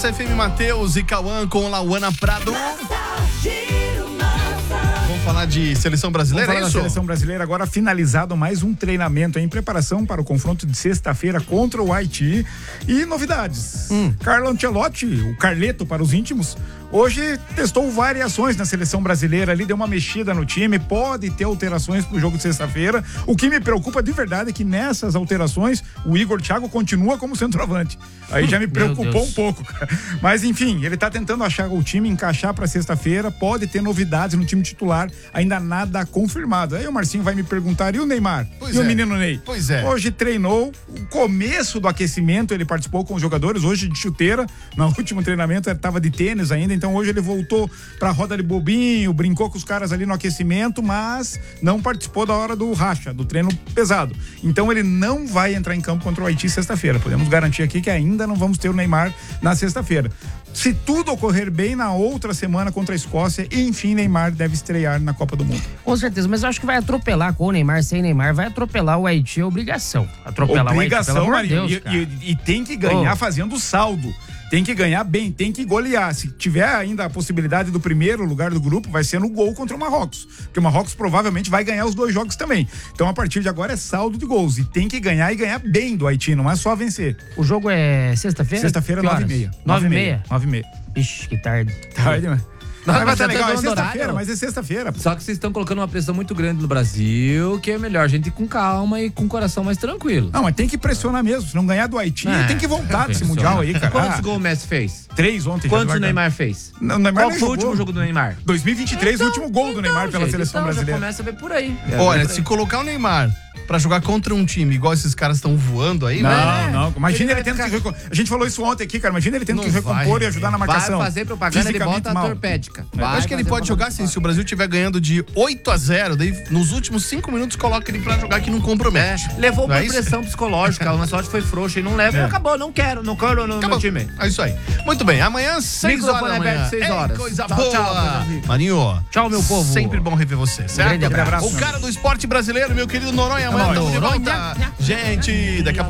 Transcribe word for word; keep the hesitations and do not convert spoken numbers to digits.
Massa F M, Matheus e Cauã com Lauana Prado. Vamos falar de seleção brasileira, Vamos falar é isso? da seleção brasileira agora, finalizado mais um treinamento em preparação para o confronto de sexta-feira contra o Haiti. E novidades. Hum. Carlo Ancelotti, o Carleto para os íntimos, hoje testou variações na seleção brasileira ali, deu uma mexida no time, pode ter alterações pro jogo de sexta-feira. O que me preocupa de verdade é que nessas alterações o Igor Thiago continua como centroavante. Aí já me preocupou um pouco, cara. Mas enfim, ele tá tentando achar o time, encaixar pra sexta-feira, pode ter novidades no time titular, ainda nada confirmado. Aí o Marcinho vai me perguntar, e o Neymar? Pois e é. o menino Ney? Pois é. Hoje treinou, o começo do aquecimento ele participou com os jogadores, hoje de chuteira, no último treinamento ele tava de tênis ainda, então hoje ele voltou pra roda de bobinho, brincou com os caras ali no aquecimento, mas não participou da hora do racha, do treino pesado. Então ele não vai entrar em campo contra o Haiti sexta-feira. Podemos garantir aqui que ainda não vamos ter o Neymar na sexta-feira. Se tudo ocorrer bem, na outra semana contra a Escócia, enfim, Neymar deve estrear na Copa do Mundo. Com certeza, mas eu acho que vai atropelar com o Neymar, sem Neymar, vai atropelar o Haiti, é obrigação. Atropelar obrigação, o Haiti, pelo amor Marinho, de Deus, e, e, e tem que ganhar oh. fazendo saldo. Tem que ganhar bem, tem que golear. Se tiver ainda a possibilidade do primeiro lugar do grupo, vai ser no gol contra o Marrocos. Porque o Marrocos provavelmente vai ganhar os dois jogos também. Então, a partir de agora, é saldo de gols. E tem que ganhar e ganhar bem do Haiti, não é só vencer. O jogo é sexta-feira? Sexta-feira, nove e meia. Nove e meia? Nove e meia. Ixi, que tarde. Tarde, mas... Não, mas, mas tá legal, é sexta-feira, horário. mas é sexta-feira. Só que vocês estão colocando uma pressão muito grande no Brasil, que é melhor a gente ir com calma e com o coração mais tranquilo. Não, mas tem que pressionar mesmo. Se não ganhar do Haiti, é, tem que voltar desse Mundial aí, cara. Quantos ah, gols o Messi fez? Três ontem. Quantos o Neymar fez? Não, o Neymar Qual foi o último jogo do Neymar? dois mil e vinte e três, então, o último gol então, do Neymar pela gente, seleção então, brasileira. Já começa a ver por aí. É, Olha, se colocar o Neymar pra jogar contra um time igual esses caras estão voando aí, não, né? Não, não. Imagina ele, ele tendo ficar... que... A gente falou isso ontem aqui, cara. Imagina ele tendo não que recompor vai, e ajudar na marcação. Vai fazer propaganda, ele bota a torpédica. Eu acho que ele pode jogar assim, se o Brasil estiver ganhando de oito a zero, daí nos últimos cinco minutos coloca ele pra jogar que não compromete. É, levou não por é pressão psicológica, o Ancelotti foi frouxo e não leva, é. acabou, não quero, não quero no meu time. É isso aí. Muito bem, amanhã, seis horas da manhã. seis horas. É coisa tchau, boa. Tchau, Marinho. Tchau, meu povo. Sempre bom rever você, certo? Um grande abraço. O cara do esporte brasileiro, meu querido Noronha, amanhã estamos de volta. Gente, daqui a pouco